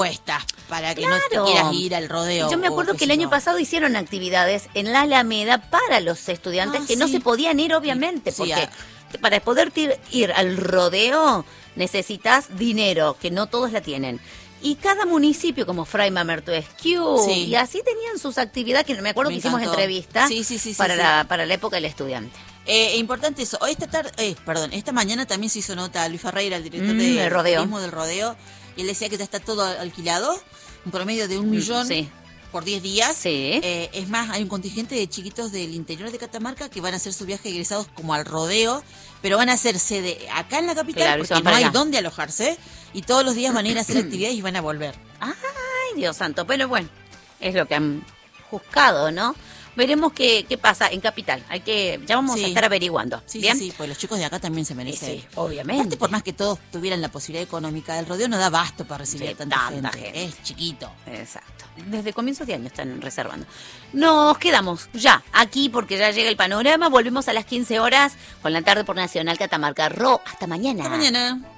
puestas para que no te quieras ir al rodeo. Yo me acuerdo que el año pasado hicieron actividades en la Alameda para los estudiantes que no se podían ir, obviamente, porque para poder ir al rodeo necesitas dinero, que no todos la tienen. Y cada municipio, como Fray Mamerto-Esquiú, y así tenían sus actividades, que me acuerdo que hicimos entrevistas para la época del estudiante. Importante eso. Esta mañana también se hizo nota a Luis Ferreira, el director del rodeo, y él decía que ya está todo alquilado, un promedio de 1 millón por 10 días. Es más, hay un contingente de chiquitos del interior de Catamarca que van a hacer su viaje egresados como al rodeo, pero van a hacer sede acá en la capital, porque no hay dónde alojarse, y todos los días van a ir a hacer actividades y van a volver. Ay, Dios santo, pero bueno, es lo que han buscado, ¿no? Veremos qué pasa en Capital. Ya vamos a estar averiguando. ¿Bien? Sí, pues los chicos de acá también se merecen. Sí, obviamente. Aparte, por más que todos tuvieran la posibilidad económica, el rodeo no da abasto para recibir a tanta gente. Es chiquito. Exacto. Desde comienzos de año están reservando. Nos quedamos ya aquí porque ya llega el panorama. Volvemos a las 15 horas con la tarde por Nacional Catamarca. Hasta mañana. Hasta mañana.